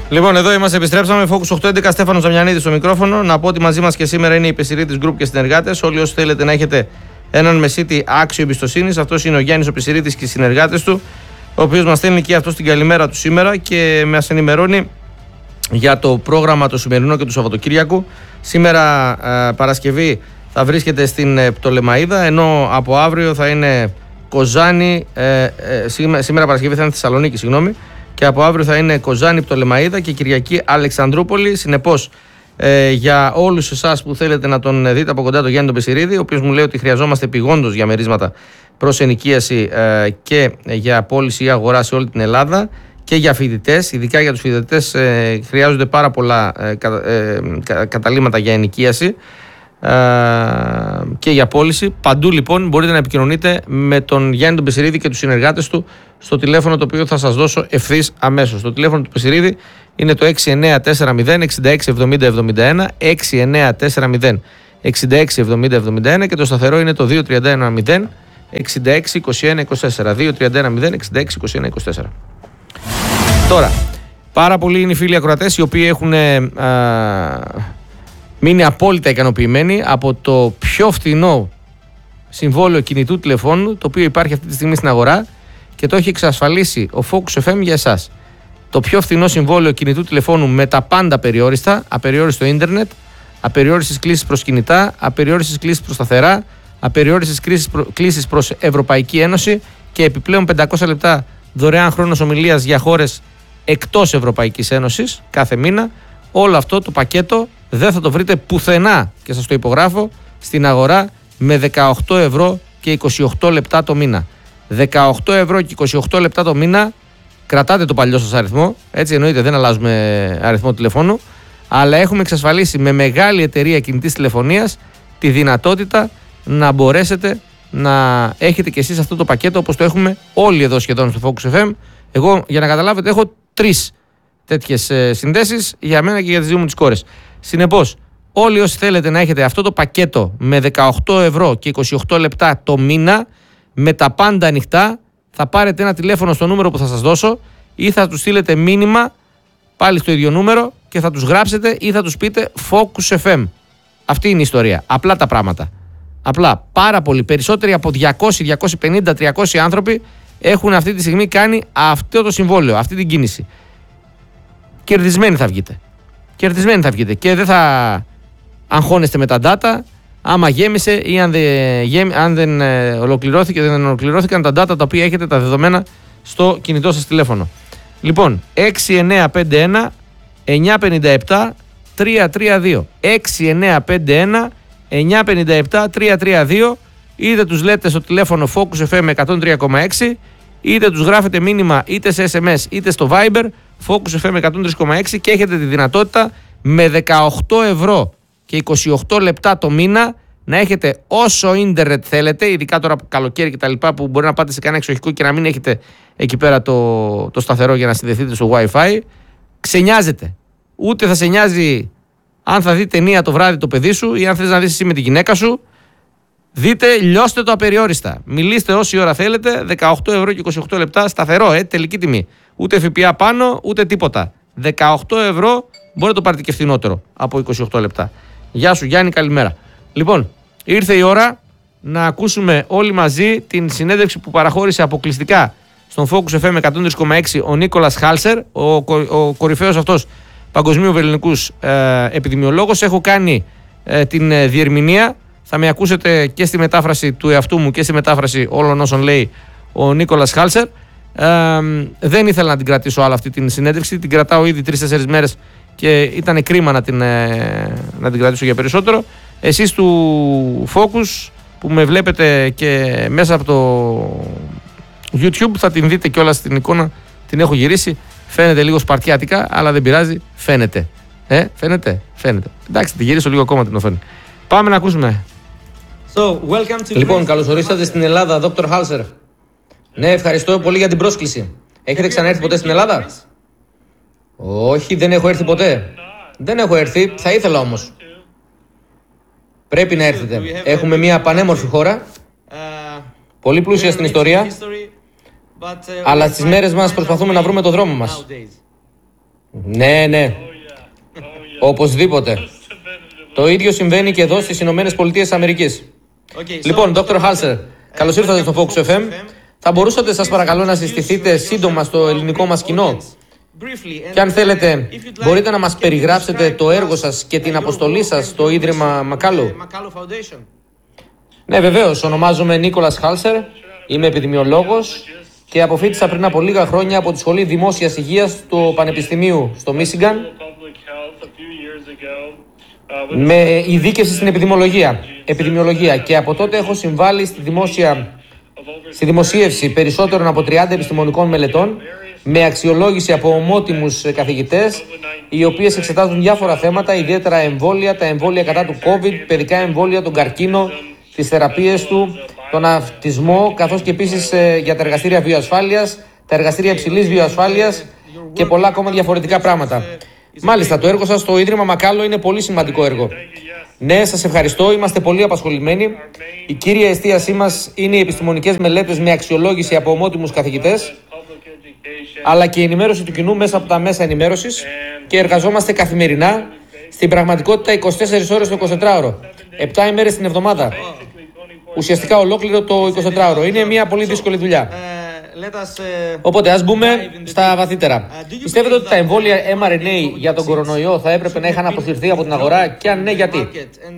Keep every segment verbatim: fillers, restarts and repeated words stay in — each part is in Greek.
Λοιπόν, εδώ είμαστε, επιστρέψαμε. Focus οκτώ έντεκα, Στέφανος Δαμιανίδης στο μικρόφονο. Να πω ότι μαζί μας και σήμερα είναι η Πεσιρίτης Group και συνεργάτες. Όλοι όσοι θέλετε να έχετε έναν μεσίτη άξιο εμπιστοσύνης, αυτός είναι ο Γιάννης ο Πεσιρίτης και οι συνεργάτες του, ο οποίος μας στέλνει και αυτός την καλημέρα του σήμερα και μας ενημερώνει για το πρόγραμμα το σημερινό και του Σαββατοκύριακου. Σήμερα ε, Παρασκευή θα βρίσκεται στην ε, Πτολεμαΐδα, ενώ από αύριο θα είναι Κοζάνη, ε, ε, σήμερα, σήμερα Παρασκευή θα είναι Θεσσαλονίκη, συγγνώμη, και από αύριο θα είναι Κοζάνη, Πτολεμαΐδα και Κυριακή Αλεξανδρούπολη. Συνεπώς, ε, για όλους εσάς που θέλετε να τον δείτε από κοντά, τον Γιάννη τον Πεσιρίδη, ο οποίος μου λέει ότι χρειαζόμαστε επειγόντως για μερίσματα προς ενοικίαση ε, και για πώληση ή αγορά σε όλη την Ελλάδα, και για φοιτητές, ειδικά για τους φοιτητές ε, χρειάζονται πάρα πολλά ε, κα, ε, κα, καταλύματα για ενοικίαση ε, και για πώληση. Παντού λοιπόν μπορείτε να επικοινωνείτε με τον Γιάννη τον Πεσιρίδη και τους συνεργάτες του στο τηλέφωνο το οποίο θα σας δώσω ευθύς αμέσως. Το τηλέφωνο του Πεσιρίδη είναι το έξι εννέα τέσσερα μηδέν έξι έξι εβδομήντα εβδομήντα ένα, έξι εννέα τέσσερα μηδέν έξι έξι εβδομήντα εβδομήντα ένα, και το σταθερό είναι το δύο τρία ένα μηδέν έξι έξι είκοσι ένα είκοσι τέσσερα, δύο τρία ένα μηδέν έξι έξι είκοσι ένα είκοσι τέσσερα. Τώρα, πάρα πολλοί είναι οι φίλοι ακροατές οι οποίοι έχουν ε, μείνει απόλυτα ικανοποιημένοι από το πιο φθηνό συμβόλαιο κινητού τηλεφώνου το οποίο υπάρχει αυτή τη στιγμή στην αγορά και το έχει εξασφαλίσει ο Focus εφ εμ για εσάς. Το πιο φθηνό συμβόλαιο κινητού τηλεφώνου με τα πάντα περιόριστα, απεριόριστο ίντερνετ, απεριόριστες κλήσεις προς κινητά, απεριόριστες κλήσεις προς σταθερά, απεριόριστες κλήσεις προς Ευρωπαϊκή Ένωση και επιπλέον πεντακόσια λεπτά δωρεάν χρόνος ομιλίας για χώρες εκτός Ευρωπαϊκής Ένωσης κάθε μήνα. Όλο αυτό το πακέτο δεν θα το βρείτε πουθενά, και σας το υπογράφω, στην αγορά με δεκαοκτώ ευρώ και είκοσι οκτώ λεπτά το μήνα. δεκαοκτώ ευρώ και είκοσι οκτώ λεπτά το μήνα. Κρατάτε το παλιό σας αριθμό, έτσι εννοείται, δεν αλλάζουμε αριθμό τηλεφώνου, αλλά έχουμε εξασφαλίσει με μεγάλη εταιρεία κινητής τηλεφωνίας τη δυνατότητα να μπορέσετε να έχετε κι εσείς αυτό το πακέτο όπως το έχουμε όλοι εδώ σχεδόν στο Focus εφ εμ. Εγώ, για να καταλάβετε, έχω τρεις τέτοιες ε, συνδέσεις για μένα και για τις δύο μου τις κόρες. Συνεπώς, όλοι όσοι θέλετε να έχετε αυτό το πακέτο με δεκαοκτώ ευρώ και είκοσι οκτώ λεπτά το μήνα, με τα πάντα ανοιχτά, θα πάρετε ένα τηλέφωνο στο νούμερο που θα σας δώσω ή θα τους στείλετε μήνυμα πάλι στο ίδιο νούμερο και θα τους γράψετε ή θα τους πείτε Focus εφ εμ. Αυτή είναι η ιστορία. Απλά τα πράγματα. Απλά πάρα πολύ περισσότεροι από διακόσιοι, διακόσιοι πενήντα, τριακόσιοι άνθρωποι έχουν αυτή τη στιγμή κάνει αυτό το συμβόλαιο, αυτή την κίνηση. Κερδισμένοι θα βγείτε. Κερδισμένοι θα βγείτε και δεν θα αγχώνεστε με τα data άμα γέμισε ή αν δεν, γέμι, αν δεν ε, ολοκληρώθηκε, δεν ολοκληρώθηκαν τα data τα οποία έχετε, τα δεδομένα στο κινητό σας τηλέφωνο. Λοιπόν, έξι εννέα πέντε ένα εννιά πέντε επτά τρία τρία δύο, έξι εννέα πέντε ένα εννιά πέντε επτά τρία τρία δύο, είτε τους λέτε στο τηλέφωνο Focus εφ εμ εκατόν τρία κόμμα έξι, είτε τους γράφετε μήνυμα είτε σε ες εμ ες είτε στο Viber Focus εφ εμ εκατόν τρία κόμμα έξι και έχετε τη δυνατότητα με δεκαοκτώ ευρώ και είκοσι οκτώ λεπτά το μήνα να έχετε όσο ίντερνετ θέλετε, ειδικά τώρα καλοκαίρι και τα λοιπά που μπορεί να πάτε σε κανένα εξοχικό και να μην έχετε εκεί πέρα το, το σταθερό για να συνδεθείτε στο Wi-Fi. Ξενιάζετε. Ούτε θα σε νοιάζει αν θα δει ταινία το βράδυ το παιδί σου ή αν θες να δεις εσύ με τη γυναίκα σου. Δείτε, λιώστε το απεριόριστα. Μιλήστε όση ώρα θέλετε, δεκαοκτώ ευρώ και είκοσι οκτώ λεπτά σταθερό, ε, τελική τιμή. Ούτε ΦΠΑ πάνω, ούτε τίποτα. δεκαοκτώ ευρώ μπορείτε να το πάρετε και φθηνότερο από είκοσι οκτώ λεπτά. Γεια σου Γιάννη, καλημέρα. Λοιπόν, ήρθε η ώρα να ακούσουμε όλοι μαζί την συνέντευξη που παραχώρησε αποκλειστικά στον Focus εφ εμ εκατόν τρία κόμμα έξι ο Νίκολας Χάλσερ, ο, ο κορυφαίος αυτός παγκοσμίου βελληνικούς ε, επιδημιολόγος. Έχω κάνει ε, την ε, διερμηνία. Θα με ακούσετε και στη μετάφραση του εαυτού μου και στη μετάφραση όλων όσων λέει ο Νίκολας Χάλσερ. Ε, δεν ήθελα να την κρατήσω άλλο αυτή την συνέντευξη. Την κρατάω ήδη τρεις-τέσσερις μέρες και ήταν κρίμα να την, ε, να την κρατήσω για περισσότερο. Εσείς του Focus που με βλέπετε και μέσα από το YouTube θα την δείτε κιόλας στην εικόνα. Την έχω γυρίσει. Φαίνεται λίγο σπαρτιάτικα, αλλά δεν πειράζει. Φαίνεται. Ε, φαίνεται. Φαίνεται. Εντάξει, τη γυρίσω λίγο ακόμα την οθόνη. Πάμε να ακούσουμε. So, welcome to λοιπόν, καλώς ορίσατε στην Ελλάδα, Δόκτωρ Χάλσερ. Ναι, ευχαριστώ πολύ για την πρόσκληση. Έχετε ξαναέρθει ποτέ στην Ελλάδα? Όχι, δεν έχω έρθει ποτέ. Δεν έχω έρθει, θα ήθελα όμως. Πρέπει να έρθετε. Έχουμε μια πανέμορφη χώρα, πολύ πλούσια στην ιστορία, αλλά στις μέρες μας προσπαθούμε να βρούμε το δρόμο μας. Ναι, ναι. Οπωσδήποτε. Το ίδιο συμβαίνει και εδώ στις Ηνωμένες Πολιτείες Αμερικής. Okay, Λοιπόν, so, δόκτωρ Χάλσερ, καλώς ήρθατε στο Focus εφ εμ. Θα μπορούσατε, σας παρακαλώ, να συστηθείτε σύντομα στο ελληνικό μας κοινό? Και αν θέλετε, μπορείτε να μας περιγράψετε το έργο σας και την αποστολή σας στο Ίδρυμα Μακάλου? Ναι, βεβαίως. Ονομάζομαι Νίκολας Χάλσερ, είμαι επιδημιολόγος και αποφοίτησα πριν από λίγα χρόνια από τη Σχολή Δημόσιας Υγείας του Πανεπιστημίου στο Μίσιγκαν με ειδίκευση στην επιδημιολογία. επιδημιολογία και από τότε έχω συμβάλει στη, δημόσια, στη δημοσίευση περισσότερων από τριάντα επιστημονικών μελετών με αξιολόγηση από ομότιμους καθηγητές, οι οποίες εξετάζουν διάφορα θέματα, ιδιαίτερα εμβόλια, τα εμβόλια κατά του COVID, παιδικά εμβόλια, τον καρκίνο, τις θεραπείες του, τον αυτισμό, καθώς και επίσης για τα εργαστήρια βιοασφάλειας, τα εργαστήρια υψηλής βιοασφάλειας και πολλά ακόμα διαφορετικά πράγματα. Μάλιστα, το έργο σας στο Ίδρυμα Μακάλο είναι πολύ σημαντικό έργο. Ναι, σας ευχαριστώ, είμαστε πολύ απασχολημένοι. Η κύρια εστίασή μας είναι οι επιστημονικές μελέτες με αξιολόγηση από ομότιμους καθηγητές, αλλά και η ενημέρωση του κοινού μέσα από τα μέσα ενημέρωσης και εργαζόμαστε καθημερινά, στην πραγματικότητα είκοσι τέσσερις ώρες το εικοσιτετράωρο, επτά ημέρες την εβδομάδα. Ουσιαστικά ολόκληρο το εικοσιτετράωρο. Είναι μια πολύ δύσκολη δουλειά. Οπότε ας μπούμε στα βαθύτερα. Πιστεύετε ότι τα εμβόλια εμ αρ εν έι για τον κορονοϊό θα έπρεπε να είχαν αποσυρθεί από την αγορά και αν ναι, γιατί?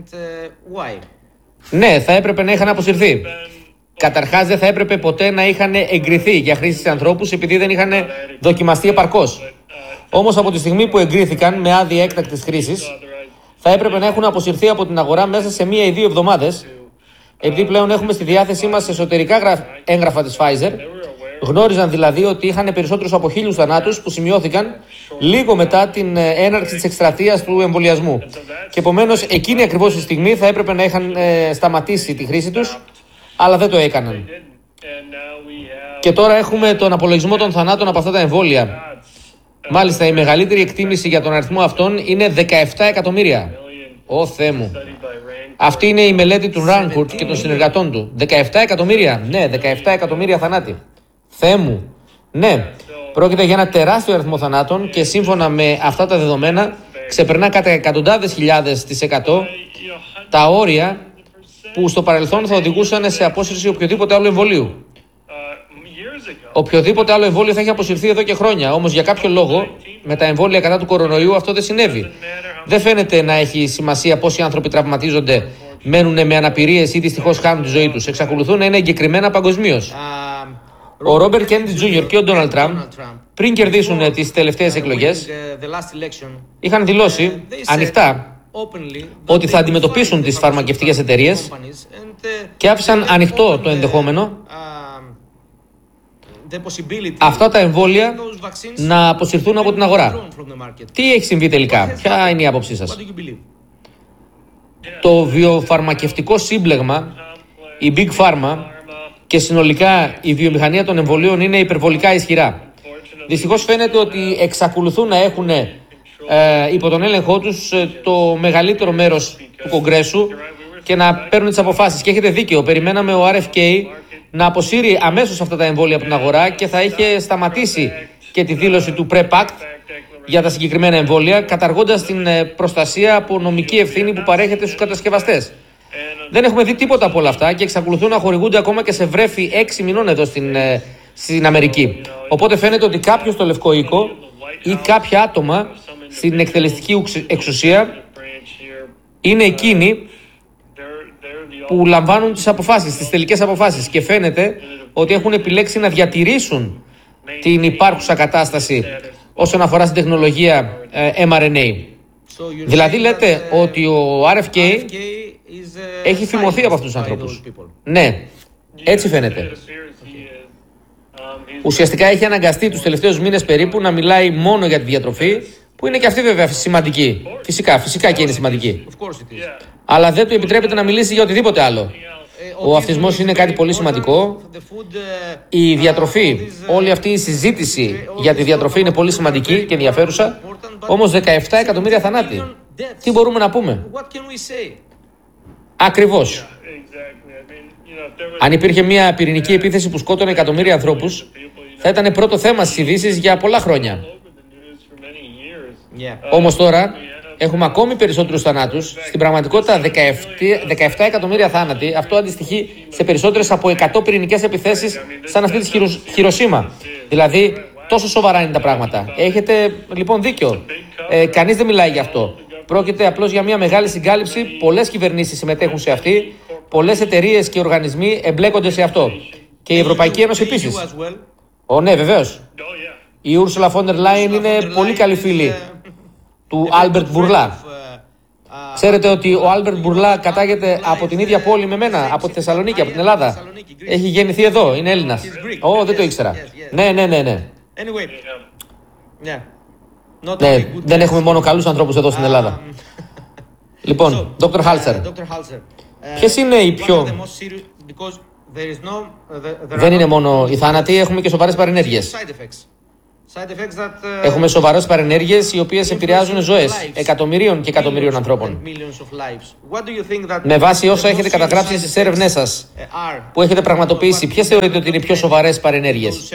Ναι, θα έπρεπε να είχαν αποσυρθεί. Καταρχάς, δεν θα έπρεπε ποτέ να είχαν εγκριθεί για χρήση σε ανθρώπους επειδή δεν είχαν δοκιμαστεί επαρκώς. Όμως, από τη στιγμή που εγκρίθηκαν με άδεια έκτακτης χρήσης, θα έπρεπε να έχουν αποσυρθεί από την αγορά μέσα σε μία ή δύο εβδομάδες, επειδή πλέον έχουμε στη διάθεσή μας εσωτερικά έγγραφα της Pfizer. Γνώριζαν δηλαδή ότι είχαν περισσότερους από χίλιους θανάτους που σημειώθηκαν λίγο μετά την έναρξη της εκστρατείας του εμβολιασμού. Και επομένως, εκείνη ακριβώς τη στιγμή θα έπρεπε να είχαν ε, σταματήσει τη χρήση τους, αλλά δεν το έκαναν. Και τώρα έχουμε τον απολογισμό των θανάτων από αυτά τα εμβόλια. Μάλιστα, η μεγαλύτερη εκτίμηση για τον αριθμό αυτών είναι δεκαεπτά εκατομμύρια. Ω Θεέ μου. Αυτή είναι η μελέτη του Ράνκουρτ και των συνεργατών του. δεκαεπτά εκατομμύρια. Ναι, δεκαεπτά εκατομμύρια θανάτοι. Θεέ μου. Ναι, πρόκειται για ένα τεράστιο αριθμό θανάτων και σύμφωνα με αυτά τα δεδομένα ξεπερνά κατά εκατοντάδες χιλιάδες της εκατό τα όρια που στο παρελθόν θα οδηγούσαν σε απόσυρση οποιοδήποτε άλλο εμβολίου. Οποιοδήποτε άλλο εμβόλιο θα έχει αποσυρθεί εδώ και χρόνια. Όμως για κάποιο λόγο με τα εμβόλια κατά του κορονοϊού αυτό δεν συνέβη. Δεν φαίνεται να έχει σημασία πόσοι άνθρωποι τραυματίζονται, μένουν με αναπηρίες ή δυστυχώς χάνουν τη ζωή τους. Εξακολουθούν να είναι εγκεκριμένα παγκοσμίως. Ο Ρόμπερτ Κέννεντι Τζούνιορ και ο Ντόναλντ Τραμπ, πριν κερδίσουν τις τελευταίες εκλογές, είχαν δηλώσει ανοιχτά ότι θα αντιμετωπίσουν τις φαρμακευτικές εταιρείες και άφησαν ανοιχτό το ενδεχόμενο αυτά τα εμβόλια να αποσυρθούν από την αγορά. Τι έχει συμβεί τελικά, ποια είναι η άποψή σας? Το βιοφαρμακευτικό σύμπλεγμα, η Big Pharma και συνολικά η βιομηχανία των εμβολίων είναι υπερβολικά ισχυρά. Δυστυχώς φαίνεται ότι εξακολουθούν να έχουν ε, υπό τον έλεγχό τους ε, το μεγαλύτερο μέρος του Κογκρέσου και να παίρνουν τις αποφάσεις. Και έχετε δίκιο, περιμέναμε ο αρ εφ κέι να αποσύρει αμέσως αυτά τα εμβόλια από την αγορά και θα είχε σταματήσει και τη δήλωση του Prep Act για τα συγκεκριμένα εμβόλια, καταργώντας την προστασία από νομική ευθύνη που παρέχεται στους κατασκευαστές. Δεν έχουμε δει τίποτα από όλα αυτά και εξακολουθούν να χορηγούνται ακόμα και σε βρέφη έξι μηνών εδώ στην, στην Αμερική. Οπότε φαίνεται ότι κάποιος στο Λευκό Οίκο ή κάποια άτομα στην εκτελεστική εξουσία είναι εκείνοι που λαμβάνουν τις αποφάσεις, τις τελικές αποφάσεις και φαίνεται ότι έχουν επιλέξει να διατηρήσουν την υπάρχουσα κατάσταση όσον αφορά στην τεχνολογία εμ αρ εν έι. Δηλαδή λέτε ότι ο αρ εφ κέι έχει φημωθεί από αυτούς τους ανθρώπους. Ναι, έτσι φαίνεται. Ουσιαστικά έχει αναγκαστεί τους τελευταίους μήνες περίπου να μιλάει μόνο για τη διατροφή, που είναι και αυτή βέβαια σημαντική. Φυσικά, φυσικά και είναι σημαντική. Αλλά δεν του επιτρέπεται να μιλήσει για οτιδήποτε άλλο. Ο αυτισμός είναι κάτι πολύ σημαντικό. Η διατροφή, όλη αυτή η συζήτηση για τη διατροφή είναι πολύ σημαντική και ενδιαφέρουσα. Όμως δεκαεπτά εκατομμύρια θανάτοι. Τι μπορούμε να πούμε? Ακριβώς. Αν υπήρχε μια πυρηνική επίθεση που σκότωνε εκατομμύρια ανθρώπους, θα ήταν πρώτο θέμα στις ειδήσεις για πολλά χρόνια. Yeah. Όμως τώρα έχουμε ακόμη περισσότερους θανάτους. Στην πραγματικότητα δεκαεπτά εκατομμύρια θάνατοι. Αυτό αντιστοιχεί σε περισσότερες από εκατό πυρηνικές επιθέσεις σαν αυτή της Χιροσίμα. Δηλαδή, τόσο σοβαρά είναι τα πράγματα. Έχετε λοιπόν δίκιο. Ε, κανείς δεν μιλάει γι' αυτό. Πρόκειται απλώς για μια μεγάλη συγκάλυψη. Πολλές κυβερνήσεις συμμετέχουν σε αυτή. Πολλές εταιρείες και οργανισμοί εμπλέκονται σε αυτό. Και η Ευρωπαϊκή Ένωση επίσης. Ω, ναι, βεβαίως. Η Ursula von der Leyen είναι πολύ καλή φίλη του Άλμπερτ Μπουρλά. Ξέρετε ότι ο Άλμπερτ Μπουρλά κατάγεται από την ίδια πόλη με μένα, από τη Θεσσαλονίκη, από την Ελλάδα. Έχει γεννηθεί εδώ, είναι Έλληνας. Ω, δεν το ήξερα. Ναι, ναι, ναι, ναι. Ναι, δεν έχουμε μόνο καλούς ανθρώπους εδώ στην Ελλάδα. Λοιπόν, Δόκτωρ Χάλσερ, ποιες είναι οι πιο... Δεν είναι μόνο οι θάνατοι, έχουμε και σοβαρές παρενέργειες. Έχουμε σοβαρές παρενέργειες οι οποίες επηρεάζουν ζωές εκατομμυρίων και εκατομμυρίων ανθρώπων. Με βάση όσα έχετε καταγράψει στις έρευνές σας που έχετε πραγματοποιήσει, ποιες θεωρείτε ότι είναι οι πιο σοβαρές παρενέργειες?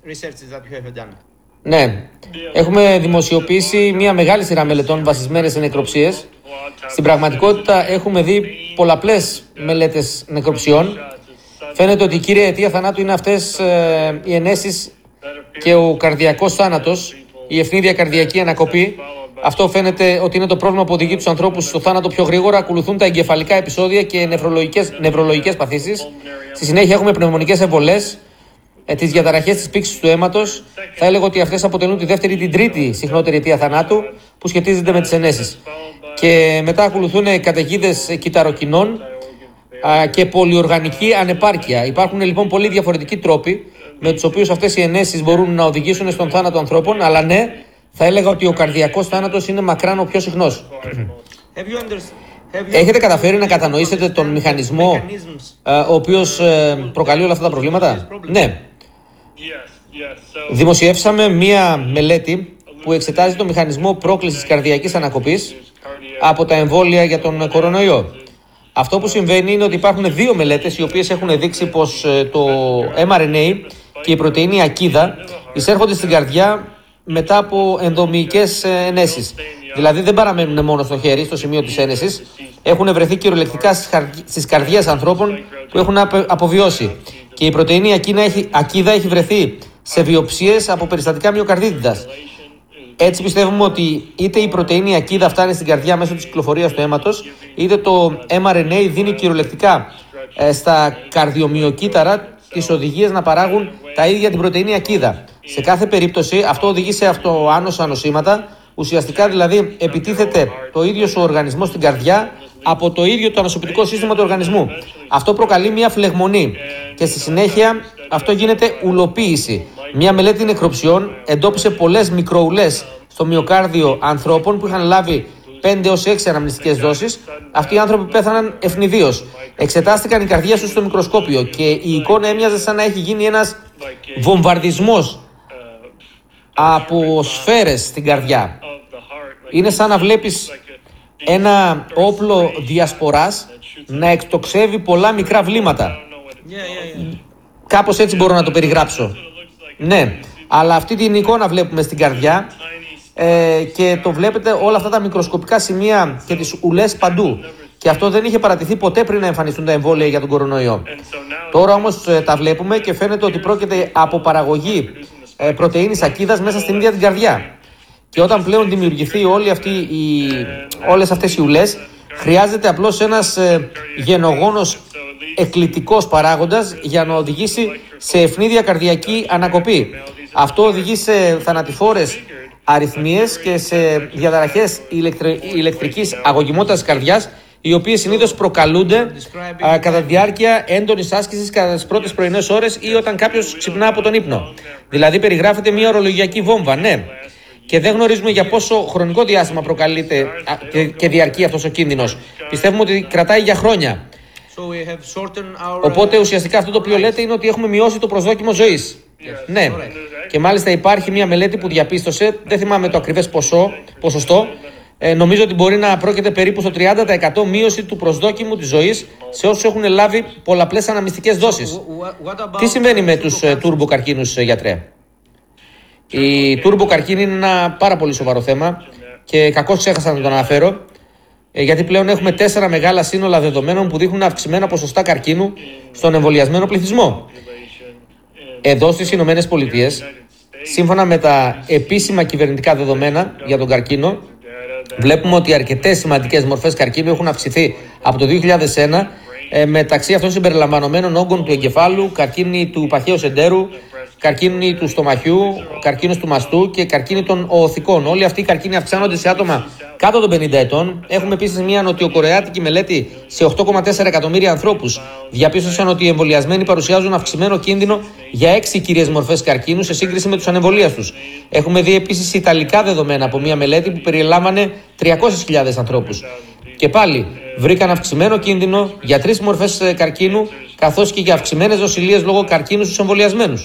Ναι, έχουμε δημοσιοποιήσει μια μεγάλη σειρά μελετών βασισμένες σε νεκροψίες. Στην πραγματικότητα έχουμε δει πολλαπλές μελέτες νεκροψιών. Φαίνεται ότι η κύρια αιτία θανάτου είναι αυτές ε, οι ενέσεις και ο καρδιακός θάνατος, η ευνίδια καρδιακή ανακοπή. Αυτό φαίνεται ότι είναι το πρόβλημα που οδηγεί τους ανθρώπους στο θάνατο πιο γρήγορα. Ακολουθούν τα εγκεφαλικά επεισόδια και νευρολογικές, νευρολογικές παθήσεις. Στη συνέχεια έχουμε πνευμονικές εμβολές, ε, τις διαταραχές της πήξης του αίματος. Θα έλεγα ότι αυτές αποτελούν τη δεύτερη ή την τρίτη συχνότερη αιτία θανάτου που σχετίζεται με τις ενέσεις. Και μετά ακολουθούν καταιγίδες κυταροκινών και πολυοργανική ανεπάρκεια. Υπάρχουν λοιπόν πολλοί διαφορετικοί τρόποι με τους οποίους αυτές οι ενέσεις μπορούν να οδηγήσουν στον θάνατο ανθρώπων, αλλά ναι, θα έλεγα ότι ο καρδιακός θάνατος είναι μακράν ο πιο συχνός. Έχετε καταφέρει να κατανοήσετε τον μηχανισμό ο οποίος προκαλεί όλα αυτά τα προβλήματα? Ναι. Δημοσιεύσαμε μία μελέτη που εξετάζει το μηχανισμό πρόκλησης καρδιακής ανακοπής από τα εμβόλια για τον κορονοϊό. Αυτό που συμβαίνει είναι ότι υπάρχουν δύο μελέτες οι οποίες έχουν δείξει πως το εμ αρ εν έι και η πρωτεΐνη ακίδα εισέρχονται στην καρδιά μετά από ενδομυϊκές ενέσεις. Δηλαδή δεν παραμένουν μόνο στο χέρι, στο σημείο της ένεσης, έχουν βρεθεί κυριολεκτικά στις καρδιές ανθρώπων που έχουν αποβιώσει. Και η πρωτεΐνη ακίδα έχει βρεθεί σε βιοψίες από περιστατικά μυοκαρδίτιδας. Έτσι πιστεύουμε ότι είτε η πρωτεΐνη ακίδα φτάνει στην καρδιά μέσω της κυκλοφορίας του αίματος, είτε το εμ αρ εν έι δίνει κυριολεκτικά ε, στα καρδιομυοκύτταρα τις οδηγίες να παράγουν τα ίδια την πρωτεΐνη ακίδα. Σε κάθε περίπτωση αυτό οδηγεί σε αυτοάνοσα νοσήματα, ουσιαστικά δηλαδή επιτίθεται το ίδιο ο οργανισμός στην καρδιά από το ίδιο το ανοσοποιητικό σύστημα του οργανισμού. Αυτό προκαλεί μια φλεγμονή και στη συνέχεια αυτό γίνεται ουλοποίηση. Μια μελέτη νεκροψιών εντόπισε πολλές μικροουλές στο μυοκάρδιο ανθρώπων που είχαν λάβει πέντε έως έξι αναμνηστικές δόσεις. Αυτοί οι άνθρωποι πέθαναν ευνηδίως. Εξετάστηκαν οι καρδιές τους στο μικροσκόπιο και η εικόνα έμοιαζε σαν να έχει γίνει ένας βομβαρδισμός από σφαίρες στην καρδιά. Είναι σαν να βλέπεις ένα όπλο διασποράς να εκτοξεύει πολλά μικρά βλήματα. Κάπως έτσι μπορώ να το περιγράψω. Ναι, αλλά αυτή την εικόνα βλέπουμε στην καρδιά ε, και το βλέπετε όλα αυτά τα μικροσκοπικά σημεία και τις ουλές παντού. Και αυτό δεν είχε παρατηθεί ποτέ πριν να εμφανιστούν τα εμβόλια για τον κορονοϊό. Τώρα όμως ε, τα βλέπουμε και φαίνεται ότι πρόκειται από παραγωγή ε, πρωτεΐνης ακίδας μέσα στην ίδια την καρδιά. Και όταν πλέον δημιουργηθεί όλη αυτή η, όλες αυτές οι ουλές, χρειάζεται απλώς ένας ε, γενογόνος εκκλητικός παράγοντας για να οδηγήσει σε ευνίδια καρδιακή ανακοπή. Αυτό οδηγεί σε θανατηφόρες αρρυθμίες και σε διαταραχές ηλεκτρι... ηλεκτρικής αγωγημότητας της καρδιάς, οι οποίες συνήθως προκαλούνται α, κατά τη διάρκεια έντονης άσκησης κατά τις πρώτες πρωινές ώρες ή όταν κάποιος ξυπνά από τον ύπνο. Δηλαδή περιγράφεται μια ορολογιακή βόμβα, ναι. Και δεν γνωρίζουμε για πόσο χρονικό διάστημα προκαλείται και, και διαρκεί αυτός ο κίνδυνος. Πιστεύουμε ότι κρατάει για χρόνια. Οπότε ουσιαστικά αυτό το οποίο λέτε είναι ότι έχουμε μειώσει το προσδόκιμο ζωής. Yes. Ναι. Και μάλιστα υπάρχει μια μελέτη που διαπίστωσε, δεν θυμάμαι το ακριβές ποσό, ποσοστό, ε, νομίζω ότι μπορεί να πρόκειται περίπου στο τριάντα τοις εκατό μείωση του προσδόκιμου της ζωής σε όσους έχουν λάβει πολλαπλές αναμνηστικές δόσεις. Τι συμβαίνει με τους ε, τουρμποκαρκίνους, ε, γιατρέ? Η τουρμποκαρκίνη είναι ένα πάρα πολύ σοβαρό θέμα. και κακώς ξέχασα να τον αναφέρω, γιατί πλέον έχουμε τέσσερα μεγάλα σύνολα δεδομένων που δείχνουν αυξημένα ποσοστά καρκίνου στον εμβολιασμένο πληθυσμό. Εδώ στις Ηνωμένες Πολιτείες, σύμφωνα με τα επίσημα κυβερνητικά δεδομένα για τον καρκίνο, βλέπουμε ότι αρκετές σημαντικές μορφές καρκίνου έχουν αυξηθεί από το δύο χιλιάδες ένα, ε, μεταξύ αυτών συμπεριλαμβανομένων όγκων του εγκεφάλου, καρκίνη του παχαίου εντέρου, καρκίνη του στομαχιού, καρκίνος του μαστού και καρκίνη των οθικών. Όλοι αυτοί οι καρκίνοι αυξάνονται σε άτομα κάτω των πενήντα ετών. Έχουμε επίσης μια νοτιοκορεάτικη μελέτη σε οκτώ κόμμα τέσσερα εκατομμύρια ανθρώπους. Διαπίστωσαν ότι οι εμβολιασμένοι παρουσιάζουν αυξημένο κίνδυνο για έξι κυρίες μορφές καρκίνου σε σύγκριση με τους ανεμβολίαστους. Έχουμε δει επίσης ιταλικά δεδομένα από μια μελέτη που περιλάμβανε τριακόσιες χιλιάδες ανθρώπους. Και πάλι βρήκαν αυξημένο κίνδυνο για τρεις μορφές καρκίνου, καθώς και για αυξημένες νοσηλίες λόγω καρκίνου στους εμβολιασμένους.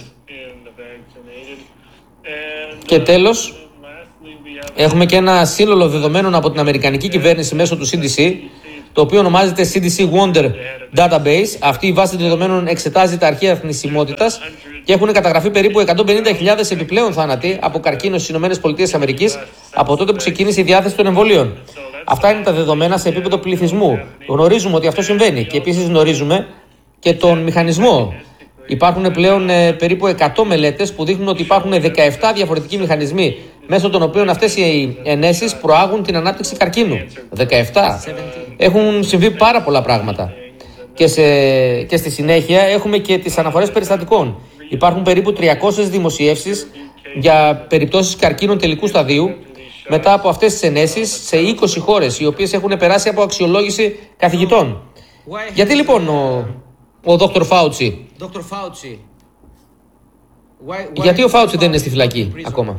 Και τέλος, έχουμε και ένα σύνολο δεδομένων από την Αμερικανική κυβέρνηση μέσω του σι ντι σι, το οποίο ονομάζεται σι ντι σι Wonder Database. Αυτή η βάση δεδομένων εξετάζει τα αρχαία θνησιμότητας και έχουν καταγραφεί περίπου εκατόν πενήντα χιλιάδες επιπλέον θάνατοι από καρκίνο στις ΗΠΑ από τότε που ξεκίνησε η διάθεση των εμβολίων. Αυτά είναι τα δεδομένα σε επίπεδο πληθυσμού. Γνωρίζουμε ότι αυτό συμβαίνει και επίσης γνωρίζουμε και τον μηχανισμό. Υπάρχουν πλέον ε, περίπου εκατό μελέτες που δείχνουν ότι υπάρχουν δεκαεπτά διαφορετικοί μηχανισμοί μέσω των οποίων αυτές οι ενέσεις προάγουν την ανάπτυξη καρκίνου. δεκαεπτά. Έχουν συμβεί πάρα πολλά πράγματα. Και, σε, και στη συνέχεια έχουμε και τις αναφορές περιστατικών. Υπάρχουν περίπου τριακόσιες δημοσιεύσεις για περιπτώσεις καρκίνων τελικού σταδίου μετά από αυτές τις ενέσεις σε είκοσι χώρες, οι οποίες έχουν περάσει από αξιολόγηση καθηγητών. Γιατί λοιπόν ο, ο Δόκτωρ Φάουτσι, γιατί ο Φάουτσι δεν είναι στη φυλακή ακόμα?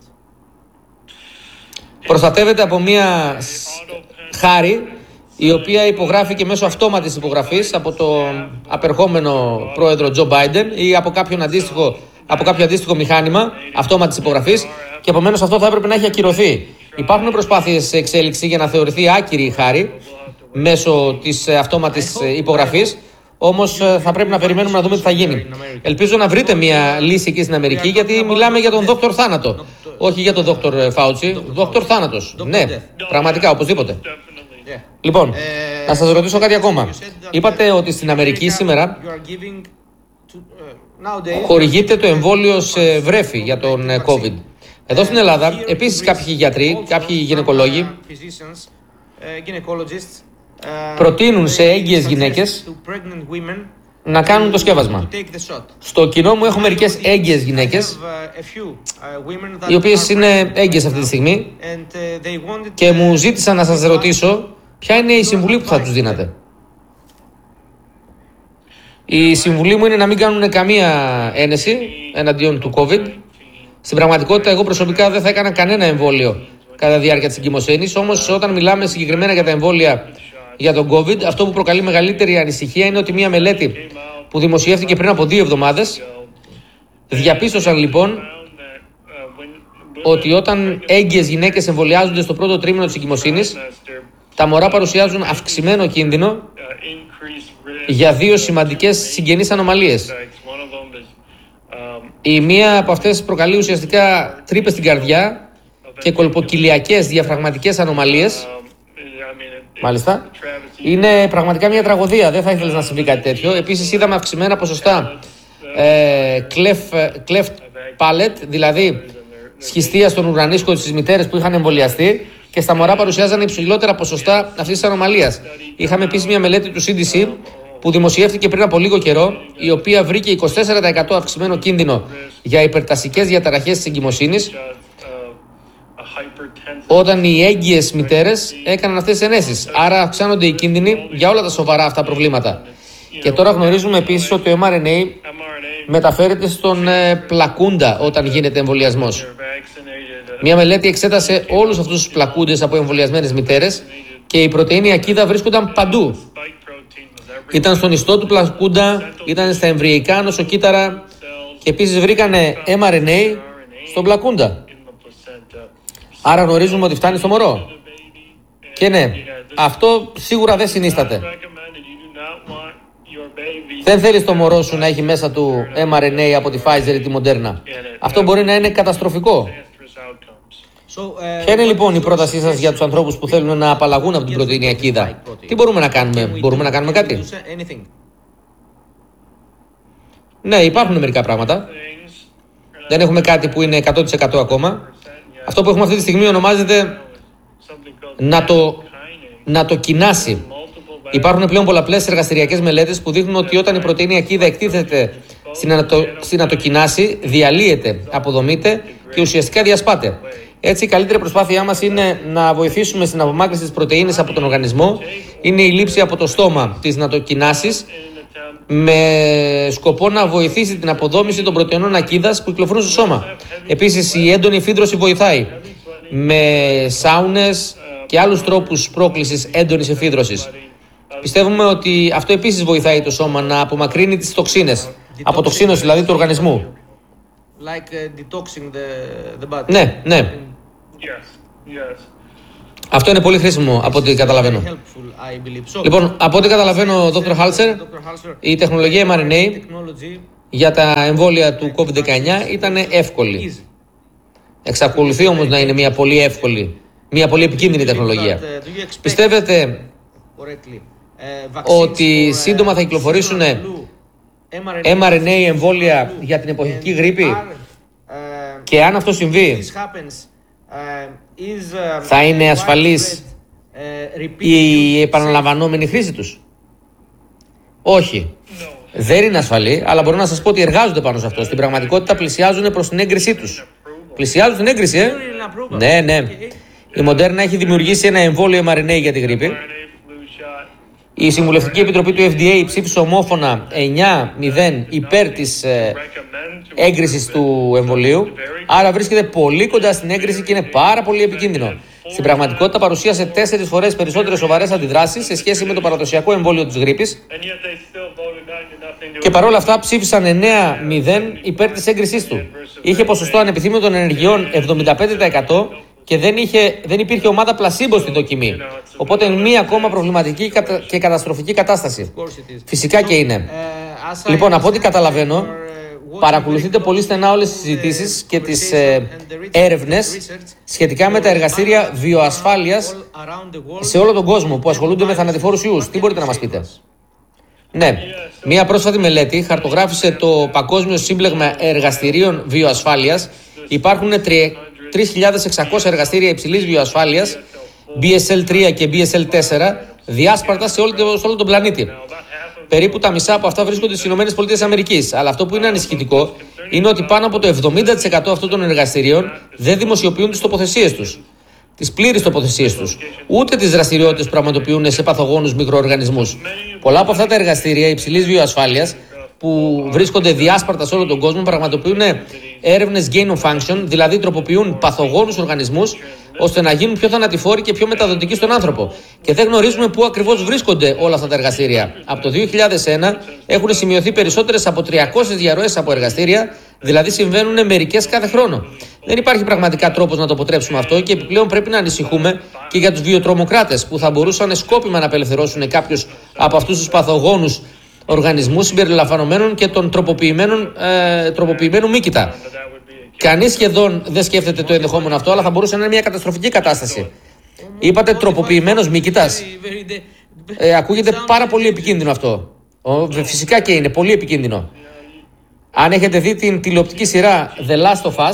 Προστατεύεται από μια χάρη η οποία υπογράφηκε μέσω αυτόματης υπογραφής από τον απερχόμενο πρόεδρο Τζο Μπάιντεν ή από, κάποιον αντίστοιχο, από κάποιο αντίστοιχο μηχάνημα αυτόματης υπογραφής, και επομένως αυτό θα έπρεπε να έχει ακυρωθεί. Υπάρχουν προσπάθειες σε εξέλιξη για να θεωρηθεί άκυρη η χάρη μέσω της αυτόματης υπογραφής, όμως θα πρέπει να περιμένουμε να δούμε τι θα γίνει. Ελπίζω να βρείτε μια λύση εκεί στην Αμερική, γιατί μιλάμε για τον Δόκτωρ Θάνατο, όχι για τον Δόκτωρ Φάουτσι. Δόκτωρ Θάνατος. Ναι, πραγματικά, οπωσδήποτε. Λοιπόν, να σας ρωτήσω κάτι ακόμα. Είπατε ότι στην Αμερική σήμερα χορηγείται το εμβόλιο σε βρέφη για τον COVID. Εδώ στην Ελλάδα, επίσης κάποιοι γιατροί, κάποιοι γυναικολόγοι προτείνουν σε έγκυες γυναίκες να κάνουν το σκεύασμα. Στο κοινό μου έχω μερικές έγκυες γυναίκες, οι οποίες είναι έγκυες αυτή τη στιγμή, και μου ζήτησαν να σας ρωτήσω ποια είναι η συμβουλή που θα τους δίνατε. Η συμβουλή μου είναι να μην κάνουν καμία ένεση εναντίον του COVID. Στην πραγματικότητα, εγώ προσωπικά δεν θα έκανα κανένα εμβόλιο κατά τη διάρκεια της εγκυμοσύνης. Όμως, όταν μιλάμε συγκεκριμένα για τα εμβόλια για τον COVID, αυτό που προκαλεί μεγαλύτερη ανησυχία είναι ότι μια μελέτη που δημοσιεύτηκε πριν από δύο εβδομάδες διαπίστωσαν λοιπόν ότι όταν έγκυες γυναίκες εμβολιάζονται στο πρώτο τρίμηνο της εγκυμοσύνης, τα μωρά παρουσιάζουν αυξημένο κίνδυνο για δύο σημαντικές συγγενείς ανομαλίες. Η μία από αυτές προκαλεί ουσιαστικά τρύπες στην καρδιά και κολποκυλιακές διαφραγματικές ανομαλίες. Μάλιστα. Είναι πραγματικά μια τραγωδία. Δεν θα ήθελες να συμβεί κάτι τέτοιο. Επίσης, είδαμε αυξημένα ποσοστά ε, cleft palate, δηλαδή σχιστία στον ουρανίσκο στις μητέρες που είχαν εμβολιαστεί, και στα μωρά παρουσιάζανε υψηλότερα ποσοστά αυτής της ανομαλίας. Είχαμε επίσης μια μελέτη του σι ντι σι που δημοσιεύτηκε πριν από λίγο καιρό, η οποία βρήκε είκοσι τέσσερα τοις εκατό αυξημένο κίνδυνο για υπερτασικές διαταραχές της εγκυμοσύνης όταν οι έγκυες μητέρες έκαναν αυτές τις ενέσεις. Άρα αυξάνονται οι κίνδυνοι για όλα τα σοβαρά αυτά προβλήματα. Και τώρα γνωρίζουμε επίσης ότι το εμ αρ εν έι μεταφέρεται στον ε, πλακούντα όταν γίνεται εμβολιασμός. Μια μελέτη εξέτασε όλους αυτούς τους πλακούντες από εμβολιασμένες μητέρες και η πρωτεΐνη ακίδα βρίσκονταν παντού. Ήταν στον ιστό του πλακούντα, ήταν στα εμβρυϊκά νοσοκύτταρα και επίσης βρήκανε εμ αρ εν έι στον πλακούντα. Άρα γνωρίζουμε ότι φτάνει στο μωρό. Και ναι, αυτό σίγουρα δεν συνίσταται. Δεν θέλεις το μωρό σου να έχει μέσα του εμ αρ εν έι από τη Pfizer ή τη Moderna. Αυτό μπορεί να είναι καταστροφικό. So, uh, Ποια είναι what λοιπόν is η your πρότασή σας για τους suggestion? ανθρώπους που θέλουν να απαλλαγούν από την πρωτεϊνιακή ύδα? Τι μπορούμε να κάνουμε, Can we μπορούμε do- να κάνουμε can we κάτι? do anything? Ναι, υπάρχουν μερικά πράγματα. Δεν έχουμε κάτι που είναι εκατό τοις εκατό ακόμα. Αυτό που έχουμε αυτή τη στιγμή ονομάζεται να το, να το κοινάσει. Υπάρχουν πλέον πολλαπλές εργαστηριακές μελέτες που δείχνουν ότι όταν η πρωτεϊνιακή ύδα εκτίθεται στην, ανατο, στην ατοκινάση, διαλύεται, αποδομείται και ουσιαστικά διασπάται. Έτσι, η καλύτερη προσπάθειά μας είναι να βοηθήσουμε στην απομάκρυνση της πρωτεΐνης από τον οργανισμό. Είναι η λήψη από το στόμα της νατοκινάσης με σκοπό να βοηθήσει την αποδόμηση των πρωτεϊνών ακίδας που κυκλοφορούν στο σώμα. Επίσης, η έντονη εφίδρωση βοηθάει με σάουνες και άλλους τρόπους πρόκλησης έντονης εφίδρωσης. Πιστεύουμε ότι αυτό επίσης βοηθάει το σώμα να απομακρύνει τις τοξίνες, από τοξίνωση δηλαδή του οργανισμού. Like uh, detoxing the, the body. Ναι, ναι. Yes, yes. Αυτό είναι πολύ χρήσιμο από ό,τι καταλαβαίνω. Very helpful, I believe. So, Λοιπόν, από ό,τι καταλαβαίνω, δόκτωρ Χάλσερ, Doctor Halser, η τεχνολογία εμ αρ εν έι technology για τα εμβόλια του κόβιντ δεκαεννιά ήταν εύκολη. is Εξακολουθεί όμως να είναι μια πολύ εύκολη, μια πολύ επικίνδυνη τεχνολογία. But, uh, do you expect Πιστεύετε correctly, uh, vaccines ότι for, uh, σύντομα θα κυκλοφορήσουν seasonal flu, εμ αρ εν έι εμβόλια για την εποχική γρίπη? are, uh, Και αν αυτό συμβεί, this happens, uh, is, uh, θα είναι ασφαλής widespread, uh, repeated η use επαναλαμβανόμενη χρήση τους? Όχι. Δεν είναι ασφαλή, αλλά μπορώ να σας πω ότι εργάζονται πάνω σε αυτό. Στην πραγματικότητα πλησιάζουν προς την έγκρισή τους. Πλησιάζουν την έγκριση, ε? approval. Ναι, ναι. Η Moderna έχει δημιουργήσει ένα εμβόλιο εμ αρ εν έι για τη γρίπη. Η Συμβουλευτική Επιτροπή του εφ ντι έι ψήφισε ομόφωνα εννιά μηδέν υπέρ της ε, έγκρισης του εμβολίου. Άρα βρίσκεται πολύ κοντά στην έγκριση και είναι πάρα πολύ επικίνδυνο. Στην πραγματικότητα παρουσίασε τέσσερις φορές περισσότερες σοβαρές αντιδράσεις σε σχέση με το παραδοσιακό εμβόλιο της γρίπης. Και παρόλα αυτά ψήφισαν εννιά μηδέν υπέρ της έγκρισής του. Είχε ποσοστό ανεπιθύμητων ενεργειών εβδομήντα πέντε τοις εκατό και δεν, είχε, δεν υπήρχε ομάδα πλασίμπο στην δοκιμή. Οπότε είναι μία ακόμα προβληματική και καταστροφική κατάσταση. Φυσικά και είναι. Uh, as I Λοιπόν, από ό,τι understand, καταλαβαίνω, you are, uh, παρακολουθείτε πολύ στενά όλες τις συζητήσεις και τις ε, έρευνες σχετικά με τα εργαστήρια βιοασφάλειας σε όλο τον κόσμο που ασχολούνται με θανατηφόρους ιούς. Τι μπορείτε να μας πείτε? Ναι, μία πρόσφατη μελέτη χαρτογράφησε το Παγκόσμιο Σύμπλεγμα Εργαστηρίων Βιοασφάλειας. Υπάρχουν τρεις χιλιάδες εξακόσια εργαστήρια υψηλής βιοασφάλειας, μπι ες ελ τρία και μπι ες ελ τέσσερα, διάσπαρτα σε όλο, σε όλο τον πλανήτη. Περίπου τα μισά από αυτά βρίσκονται στις ΗΠΑ. Αλλά αυτό που είναι ανησυχητικό είναι ότι πάνω από το εβδομήντα τοις εκατό αυτών των εργαστηρίων δεν δημοσιοποιούν τις τοποθεσίες τους. Τις πλήρεις τοποθεσίες τους. Ούτε τις δραστηριότητες που πραγματοποιούν σε παθογόνους μικροοργανισμούς. Πολλά από αυτά τα εργαστήρια υψηλής βιοασφάλειας που βρίσκονται διάσπαρτα σε όλο τον κόσμο πραγματοποιούν έρευνες gain of function, δηλαδή τροποποιούν παθογόνους οργανισμούς ώστε να γίνουν πιο θανατηφόροι και πιο μεταδοτικοί στον άνθρωπο. Και δεν γνωρίζουμε πού ακριβώς βρίσκονται όλα αυτά τα εργαστήρια. Από το δύο χιλιάδες ένα έχουν σημειωθεί περισσότερες από τριακόσιες διαρροές από εργαστήρια, δηλαδή συμβαίνουν μερικές κάθε χρόνο. Δεν υπάρχει πραγματικά τρόπος να το αποτρέψουμε αυτό και επιπλέον πρέπει να ανησυχούμε και για τους βιοτρομοκράτες που θα μπορούσαν σκόπιμα να απελευθερώσουν κάποιους από αυτούς τους παθογόνους οργανισμούς συμπεριλαμβανομένων και των τροποποιημένων, ε, τροποποιημένου μύκητα. Κανείς σχεδόν δεν σκέφτεται το ενδεχόμενο αυτό, αλλά θα μπορούσε να είναι μια καταστροφική κατάσταση. Είπατε τροποποιημένος μύκητας. Ε, ακούγεται πάρα πολύ επικίνδυνο αυτό. Ο, φυσικά και είναι πολύ επικίνδυνο. Αν έχετε δει την τηλεοπτική σειρά The Last of Us,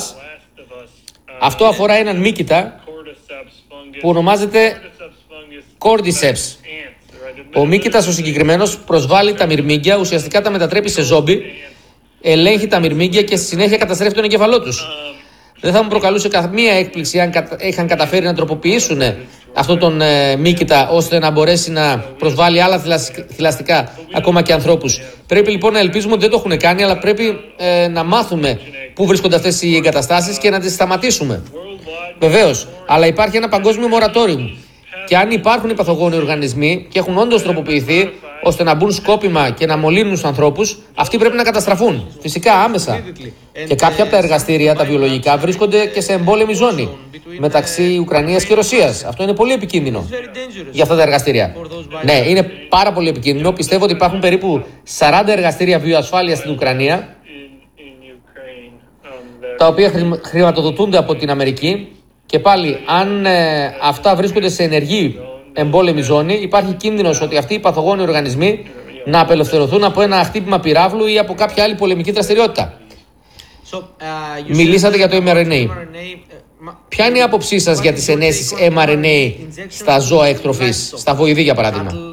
αυτό αφορά έναν μύκητα που ονομάζεται Cordyceps. Ο μύκητας ο συγκεκριμένος προσβάλλει τα μυρμήγκια, ουσιαστικά τα μετατρέπει σε ζόμπι, ελέγχει τα μυρμήγκια και στη συνέχεια καταστρέφει τον εγκεφαλό τους. Δεν θα μου προκαλούσε καμία έκπληξη αν κατα... είχαν καταφέρει να τροποποιήσουν αυτόν τον ε, μύκητα ώστε να μπορέσει να προσβάλλει άλλα θηλαστικά, ακόμα και ανθρώπους. Πρέπει λοιπόν να ελπίζουμε ότι δεν το έχουν κάνει, αλλά πρέπει ε, να μάθουμε πού βρίσκονται αυτές οι εγκαταστάσεις και να τις σταματήσουμε. Βεβαίως, αλλά υπάρχει ένα παγκόσμιο μορατόριο. Και αν υπάρχουν οι παθογόνοι οργανισμοί και έχουν όντως τροποποιηθεί ώστε να μπουν σκόπιμα και να μολύνουν τους ανθρώπους, αυτοί πρέπει να καταστραφούν. Φυσικά άμεσα. Και κάποια από τα εργαστήρια, τα βιολογικά, βρίσκονται και σε εμπόλεμη ζώνη μεταξύ Ουκρανίας και Ρωσίας. Αυτό είναι πολύ επικίνδυνο για αυτά τα εργαστήρια. Ναι, είναι πάρα πολύ επικίνδυνο. Πιστεύω ότι υπάρχουν περίπου σαράντα εργαστήρια βιοασφάλειας στην Ουκρανία, τα οποία χρηματοδοτούνται από την Αμερική Και πάλι, αν ε, αυτά βρίσκονται σε ενεργή εμπόλεμη ζώνη, υπάρχει κίνδυνος ότι αυτοί οι παθογόνοι οργανισμοί να απελευθερωθούν από ένα χτύπημα πυράβλου ή από κάποια άλλη πολεμική δραστηριότητα. So, uh, you Μιλήσατε said για το εμ αρ εν έι. M R N A, uh, ma- Ποια είναι η άποψή σας για τις ενέσεις εμ αρ εν έι στα ζώα εκτροφής, στα βοηδή για παράδειγμα? cattle,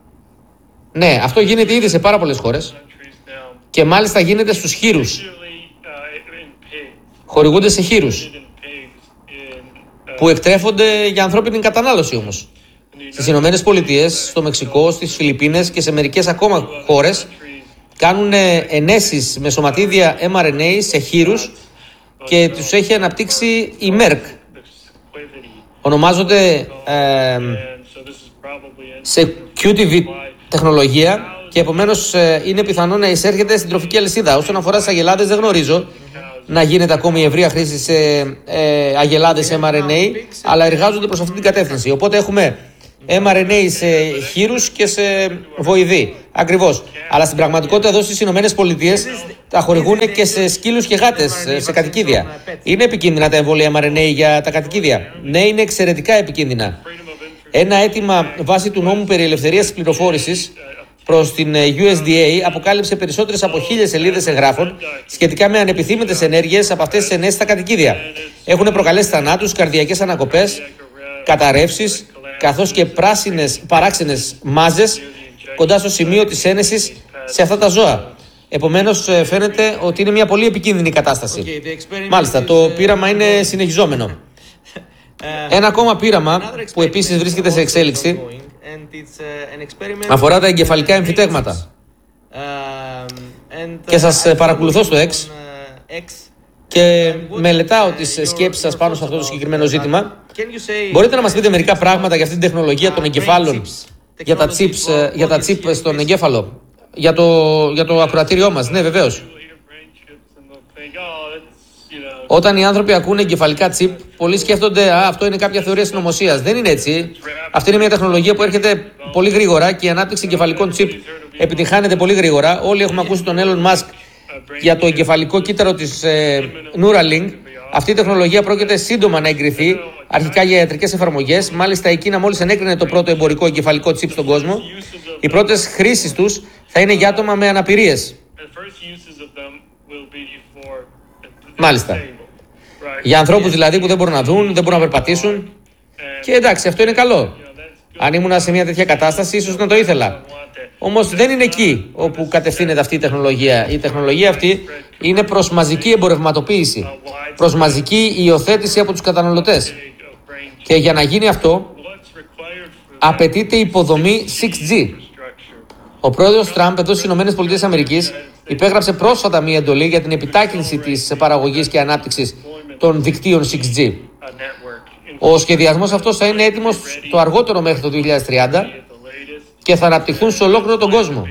Ναι, αυτό γίνεται ήδη σε πάρα πολλές χώρες countries now. και μάλιστα γίνεται στους χείρους. Usually uh, in pigs, Χορηγούνται σε χείρους in pigs, in uh, που εκτρέφονται για ανθρώπινη κατανάλωση όμως. Στις Ηνωμένες Πολιτείες, στο Μεξικό, στις Φιλιππίνες και σε μερικές ακόμα χώρες κάνουν ενέσεις με σωματίδια εμ αρ εν έι σε χείρους και τους έχει αναπτύξει η Merck. the sequivity. Ονομάζονται ε, And so this is probably in σε κιου τι βι τεχνολογία και επομένως ε, είναι πιθανό να εισέρχεται στην τροφική αλυσίδα. Όσον αφορά στις αγελάδες δεν γνωρίζω να γίνεται ακόμη η ευρεία χρήση σε ε, αγελάδες εμ αρ εν έι, αλλά εργάζονται προς αυτή την κατεύθυνση. Οπότε έχουμε εμ αρ εν έι σε χείρους και σε βοηδή. Ακριβώς. Αλλά στην πραγματικότητα εδώ στις Ηνωμένες Πολιτείες τα χορηγούν και σε σκύλους και γάτες, ε, σε κατοικίδια. Είναι επικίνδυνα τα εμβόλια εμ αρ εν έι για τα κατοικίδια? Ναι, είναι εξαιρετικά επικίνδυνα. Ένα αίτημα βάσει του νόμου περί ελευθερίας της πληροφόρησης προς την γιου ες ντι έι αποκάλυψε περισσότερες από χίλιες σελίδες εγγράφων σχετικά με ανεπιθύμητες ενέργειες από αυτές τις ενέσεις στα κατοικίδια. Έχουν προκαλέσει θανάτους, καρδιακές ανακοπές, καταρρεύσεις, καθώς και πράσινες παράξενες μάζες κοντά στο σημείο της ένεσης σε αυτά τα ζώα. Επομένως, ε, φαίνεται ότι είναι μια πολύ επικίνδυνη κατάσταση. Okay, the experiment Μάλιστα, is, το uh, πείραμα είναι συνεχιζόμενο. uh, Ένα ακόμα πείραμα another που επίσης experiment βρίσκεται σε also εξέλιξη ongoing, and it's, uh, an experiment αφορά τα with, εγκεφαλικά uh, εμφυτεύματα. um, and, Και uh, σας I παρακολουθώ στο follow X on, uh, X. και μελετάω τις σκέψεις σας πάνω σε αυτό το συγκεκριμένο ζήτημα. Can you say, Μπορείτε να μας πείτε μερικά πράγματα για αυτή την τεχνολογία των εγκεφάλων, για τα chips, ε, για τα chip στον εγκέφαλο, για το, για το ακροατήριό μας? Ναι, βεβαίως. Όταν οι άνθρωποι ακούνε εγκεφαλικά chip, πολλοί σκέφτονται «Α, αυτό είναι κάποια θεωρία συνωμοσίας». Δεν είναι έτσι. Αυτή είναι μια τεχνολογία που έρχεται πολύ γρήγορα και η ανάπτυξη εγκεφαλικών chip επιτυχάνεται πολύ γρήγορα. Όλοι έχουμε ακούσει τον Elon Musk για το εγκεφαλικό κύτταρο της ε, Neuralink. Αυτή η τεχνολογία πρόκειται σύντομα να εγκριθεί, αρχικά για ιατρικές εφαρμογές. Μάλιστα, η Κίνα μόλις ενέκρινε το πρώτο εμπορικό εγκεφαλικό chip στον κόσμο. Οι πρώτες χρήσεις τους θα είναι για άτομα με αναπηρίες. Μάλιστα. Για ανθρώπους δηλαδή που δεν μπορούν να δουν, δεν μπορούν να περπατήσουν. Και εντάξει, αυτό είναι καλό. Αν ήμουν σε μια τέτοια κατάσταση, ίσως να το ήθελα. Όμως δεν είναι εκεί όπου κατευθύνεται αυτή η τεχνολογία. Η τεχνολογία αυτή είναι προς μαζική εμπορευματοποίηση, προς μαζική υιοθέτηση από τους καταναλωτές. Και για να γίνει αυτό, απαιτείται υποδομή σιξ τζι. Ο πρόεδρος Τραμπ εδώ στις ΗΠΑ υπέγραψε πρόσφατα μία εντολή για την επιτάχυνση της παραγωγής και ανάπτυξης των δικτύων σιξ τζι. Ο σχεδιασμός αυτός θα είναι έτοιμος το αργότερο μέχρι το δύο χιλιάδες τριάντα και θα αναπτυχθούν σε ολόκληρο τον κόσμο.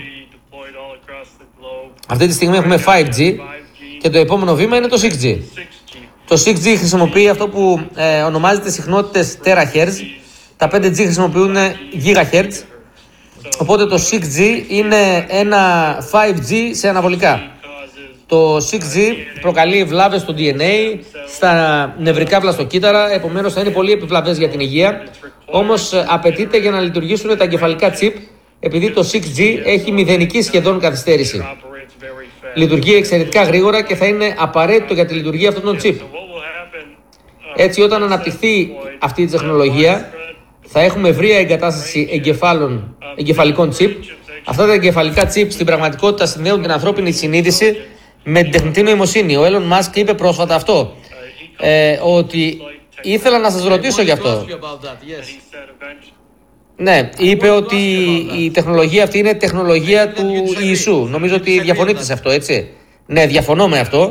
Αυτή τη στιγμή έχουμε φάιβ τζι και το επόμενο βήμα είναι το σιξ τζι. Το σιξ τζι χρησιμοποιεί αυτό που ε, ονομάζεται συχνότητες terahertz, τα φάιβ τζι χρησιμοποιούν gigahertz, οπότε το σιξ τζι είναι ένα φάιβ τζι σε αναβολικά. Το σιξ τζι προκαλεί βλάβες στο ντι εν έι, στα νευρικά βλαστοκύτταρα, επομένως θα είναι πολύ επιβλαβές για την υγεία. Όμως απαιτείται για να λειτουργήσουν τα εγκεφαλικά chip, επειδή το σιξ τζι έχει μηδενική σχεδόν καθυστέρηση. Λειτουργεί εξαιρετικά γρήγορα και θα είναι απαραίτητο για τη λειτουργία αυτών των chip. Έτσι, όταν αναπτυχθεί αυτή η τεχνολογία, θα έχουμε ευρεία εγκατάσταση εγκεφάλων, εγκεφαλικών chip. Αυτά τα εγκεφαλικά chip στην πραγματικότητα συνδέουν την ανθρώπινη συνείδηση με την τεχνητή νοημοσύνη. Ο Elon Musk είπε πρόσφατα αυτό, ε, ότι ήθελα να σας ρωτήσω γι' αυτό. Ναι, είπε ότι η τεχνολογία αυτή είναι τεχνολογία του Ιησού. Νομίζω ότι διαφωνείτε σε αυτό, έτσι? Ναι, διαφωνώ με αυτό.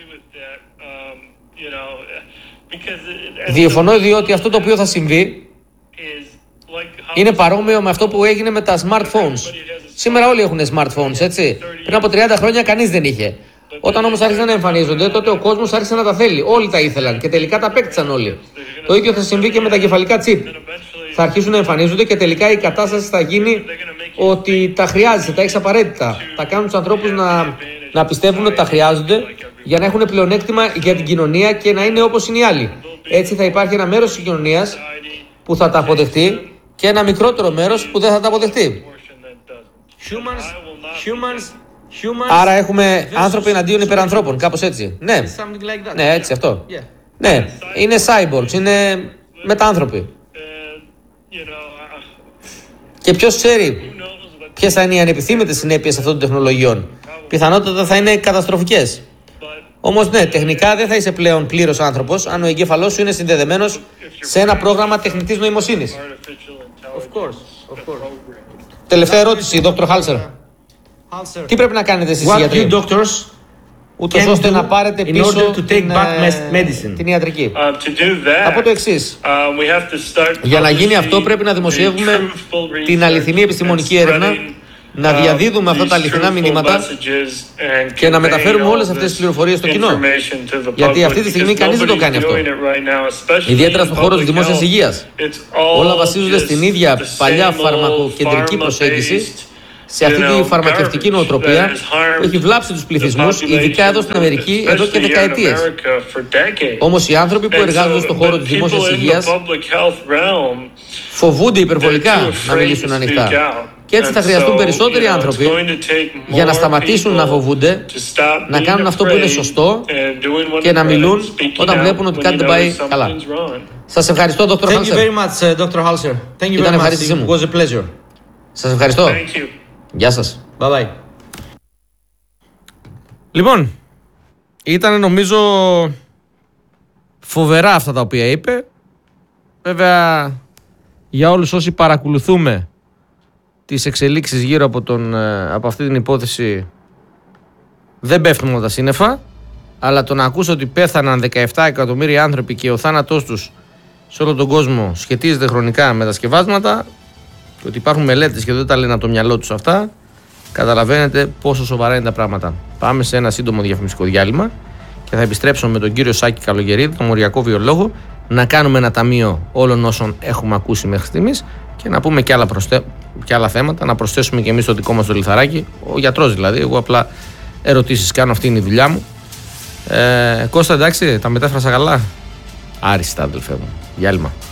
Διαφωνώ διότι αυτό το οποίο θα συμβεί είναι παρόμοιο με αυτό που έγινε με τα smartphones. Σήμερα όλοι έχουν smartphones, έτσι? Πριν από τριάντα χρόνια κανείς δεν είχε. Όταν όμως άρχισαν να εμφανίζονται, τότε ο κόσμος άρχισε να τα θέλει. Όλοι τα ήθελαν και τελικά τα απέκτησαν όλοι. Το ίδιο θα συμβεί και με τα κεφαλικά chip. Θα αρχίσουν να εμφανίζονται και τελικά η κατάσταση θα γίνει ότι τα χρειάζεσαι, τα έχεις απαραίτητα. Θα κάνουν τους ανθρώπους να, να πιστεύουν ότι τα χρειάζονται για να έχουν πλεονέκτημα για την κοινωνία και να είναι όπως είναι οι άλλοι. Έτσι θα υπάρχει ένα μέρος της κοινωνίας που θα τα αποδεχτεί και ένα μικρότερο μέρος που δεν θα τα αποδεχτεί. Humans, humans, humans. Άρα έχουμε άνθρωποι εναντίον υπερανθρώπων, κάπως έτσι. Ναι, Something like that. ναι, έτσι αυτό. Yeah. Ναι, είναι cyborgs, είναι μετάνθρωποι. Και ποιος ξέρει ποιες θα είναι οι ανεπιθύμητες συνέπειες αυτών των τεχνολογιών. Πιθανότατα θα είναι καταστροφικές. Όμως ναι, τεχνικά δεν θα είσαι πλέον πλήρως άνθρωπος αν ο εγκέφαλός σου είναι συνδεδεμένος σε ένα πρόγραμμα τεχνητής νοημοσύνης. Of course, of course. Τελευταία ερώτηση, δόκτωρ Χάλσερ. Halser. Τι πρέπει να κάνετε εσείς οι What you γιατροί, doctors ούτως can ώστε do να πάρετε in πίσω order to take την, back ε, medicine? την ιατρική. Uh, to do that, Θα πω το εξής. uh, we have to start Για να γίνει αυτό publishing πρέπει να the δημοσιεύουμε truthful την αληθινή research επιστημονική and έρευνα, spreading, να uh, διαδίδουμε αυτά τα these αληθινά truthful μηνύματα messages and και να conveying μεταφέρουμε όλες all αυτές τις this πληροφορίες στο κοινό. information to the Γιατί public, αυτή τη στιγμή because κανείς δεν το nobody's κάνει αυτό. doing it right now, especially Ιδιαίτερα in στον χώρο της public δημόσιας health. υγείας. It's all Όλα βασίζονται just στην ίδια the παλιά same φαρμακοκεντρική old προσέγγιση, pharma-based, σε αυτή you τη know, φαρμακευτική garbage νοοτροπία that has που έχει βλάψει τους the πληθυσμούς, ειδικά εδώ στην Αμερική, εδώ και especially here in δεκαετίες. America, for decades. Όμως οι άνθρωποι που And εργάζονται so στον χώρο the της people δημόσιας in the υγείας public health realm, φοβούνται they're υπερβολικά too να afraid μιλήσουν to ανοιχτά. speak out. Και έτσι θα And χρειαστούν so, περισσότεροι you know, it's άνθρωποι going to take για να more σταματήσουν να people φοβούνται, to stop να being κάνουν αυτό που είναι afraid σωστό and doing what και is να right, μιλούν speaking όταν out βλέπουν ότι when κάτι you δεν know πάει something's καλά. wrong. Σας ευχαριστώ, δόκτωρ Thank you Χάλσερ. very much, uh, doctor Halser. Thank you Ήταν very much. ευχαρίστησή It μου. was a pleasure. Σας ευχαριστώ. Thank you. Γεια σας. Bye bye. Λοιπόν, ήταν νομίζω φοβερά αυτά τα οποία είπε. Βέβαια, για όλους όσοι παρακολουθούμε τις εξελίξεις γύρω από, τον, από αυτή την υπόθεση, δεν πέφτουμε από τα σύννεφα, αλλά το να ακούσω ότι πέθαναν δεκαεπτά εκατομμύρια άνθρωποι και ο θάνατός τους σε όλο τον κόσμο σχετίζεται χρονικά με τα σκευάσματα και ότι υπάρχουν μελέτες και δεν τα λένε από το μυαλό τους αυτά, καταλαβαίνετε πόσο σοβαρά είναι τα πράγματα. Πάμε σε ένα σύντομο διαφημιστικό διάλειμμα και θα επιστρέψουμε με τον κύριο Σάκη Καλογερίδη, τον μοριακό βιολόγο, να κάνουμε ένα ταμείο όλων όσων έχουμε ακούσει μέχρι στιγμής και να πούμε και άλλα, προστε... και άλλα θέματα, να προσθέσουμε και εμείς το δικό μας το λιθαράκι, ο γιατρός δηλαδή, εγώ απλά ερωτήσεις κάνω, αυτή είναι η δουλειά μου. Ε, Κώστα, εντάξει, τα μετάφρασα καλά? Άριστα, αδελφέ μου. Διάλειμμα.